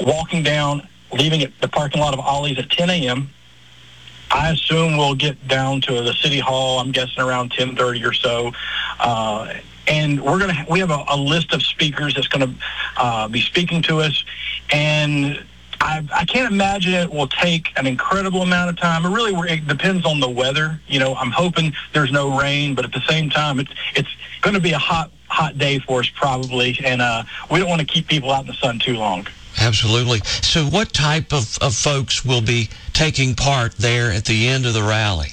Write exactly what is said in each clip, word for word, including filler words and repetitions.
walking down, leaving at the parking lot of Ollie's at ten a.m. I assume we'll get down to the city hall, I'm guessing around ten thirty or so. Uh, and we're going to, we have a, a list of speakers that's going to uh, be speaking to us. And I, I can't imagine it will take an incredible amount of time. It really it depends on the weather. You know, I'm hoping there's no rain, but at the same time, it's, it's going to be a hot, hot day for us probably. And uh, we don't want to keep people out in the sun too long. Absolutely. So what type of, of folks will be taking part there at the end of the rally?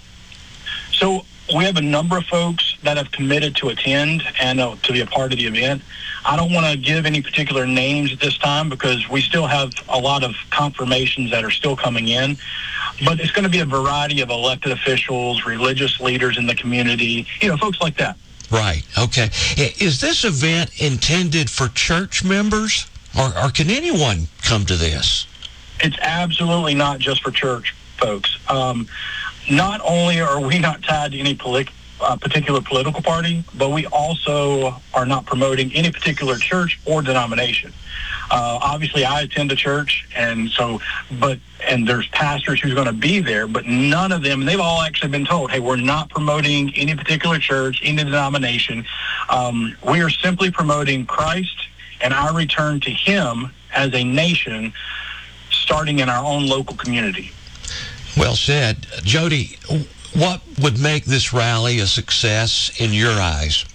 So we have a number of folks that have committed to attend and uh, to be a part of the event. I don't want to give any particular names at this time because we still have a lot of confirmations that are still coming in. But it's going to be a variety of elected officials, religious leaders in the community, you know, folks like that. Right. Okay. Is this event intended for church members? Or, or can anyone come to this? It's absolutely not just for church folks. Um, not only are we not tied to any polit- uh, particular political party, but we also are not promoting any particular church or denomination. Uh, obviously, I attend a church, and so, but and there's pastors who's going to be there, but none of them, and they've all actually been told, hey, we're not promoting any particular church, any denomination. Um, we are simply promoting Christ and our return to him as a nation, starting in our own local community. Well said. Jody, what would make this rally a success in your eyes?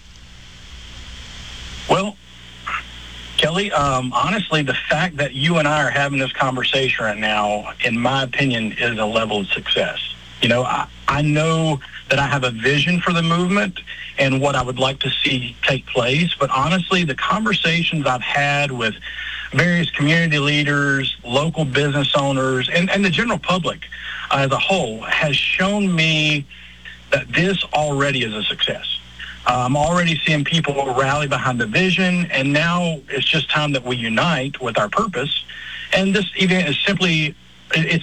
Well, Kelly, um, honestly, the fact that you and I are having this conversation right now, in my opinion, is a level of success. You know, I, I know that I have a vision for the movement and what I would like to see take place. But honestly, the conversations I've had with various community leaders, local business owners, and, and the general public uh, as a whole has shown me that this already is a success. Uh, I'm already seeing people rally behind the vision, and now it's just time that we unite with our purpose. And this event is simply, it's,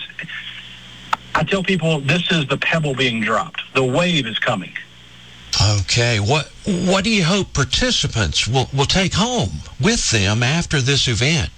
I tell people this is the pebble being dropped. The wave is coming. Okay. What what do you hope participants will, will take home with them after this event?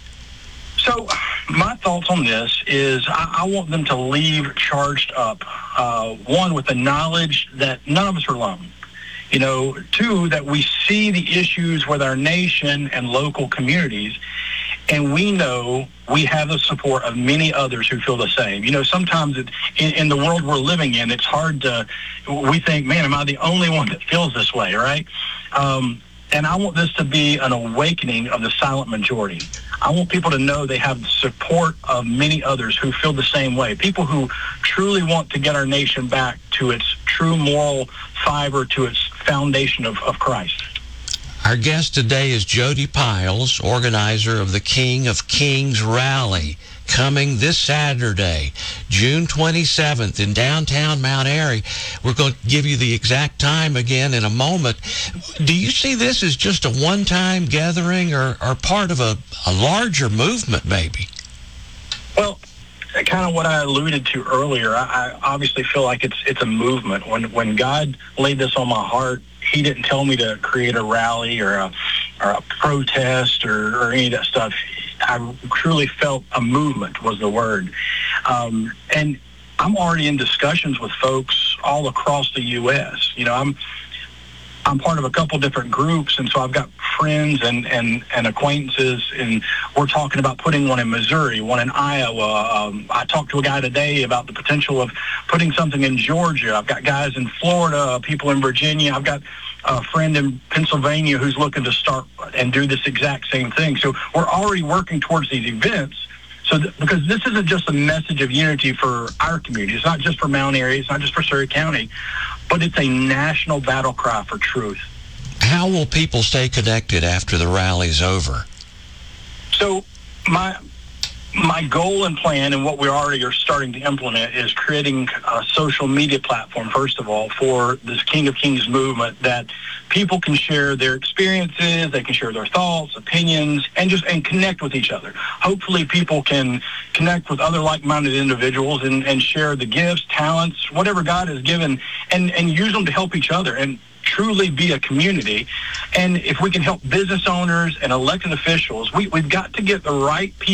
So my thoughts on this is I, I want them to leave charged up, uh, one, with the knowledge that none of us are alone. You know, two, that we see the issues with our nation and local communities, and we know we have the support of many others who feel the same. You know, sometimes it, in, in the world we're living in, it's hard to, we think, man, am I the only one that feels this way, right? Um, and I want this to be an awakening of the silent majority. I want people to know they have the support of many others who feel the same way, people who truly want to get our nation back to its true moral fiber, to its foundation of, of Christ. Our guest today is Jody Piles, organizer of the King of Kings Rally, coming this Saturday, June twenty-seventh in downtown Mount Airy. We're going to give you the exact time again in a moment. Do you see this as just a one-time gathering or, or part of a, a larger movement, maybe? Well, kind of what I alluded to earlier, I, I obviously feel like it's it's a movement. When when God laid this on my heart, he didn't tell me to create a rally or a, or a protest or, or any of that stuff. I truly felt a movement was the word. Um, and I'm already in discussions with folks all across the U S. You know, I'm I'm part of a couple different groups, and so I've got friends and, and, and acquaintances, and we're talking about putting one in Missouri, one in Iowa. Um, I talked to a guy today about the potential of putting something in Georgia. I've got guys in Florida, people in Virginia. I've got a friend in Pennsylvania who's looking to start and do this exact same thing. So we're already working towards these events. So th- because this isn't just a message of unity for our community. It's not just for Mount Airy. It's not just for Surry County. But it's a national battle cry for truth. How will people stay connected after the rally's over? So my my goal and plan, and what we already are starting to implement, is creating a social media platform, first of all, for this King of Kings movement, that people can share their experiences, they can share their thoughts, opinions, and just and connect with each other. Hopefully people can connect with other like-minded individuals and, and share the gifts, talents, whatever God has given, and, and use them to help each other and truly be a community. And if we can help business owners and elected officials, we, we've got to get the right people